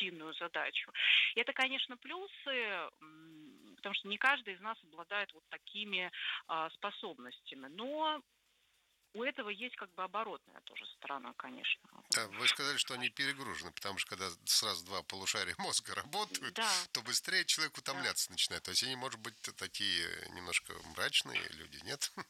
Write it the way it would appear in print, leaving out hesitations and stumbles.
рутинную задачу. И это, конечно, плюсы, потому что не каждый из нас обладает вот такими способностями. Но у этого есть как бы оборотная тоже сторона, конечно. Да, вы сказали, что они перегружены, потому что когда сразу два полушария мозга работают, Да, то быстрее человек да. утомляться начинает. То есть они, может быть, такие немножко мрачные люди, нет?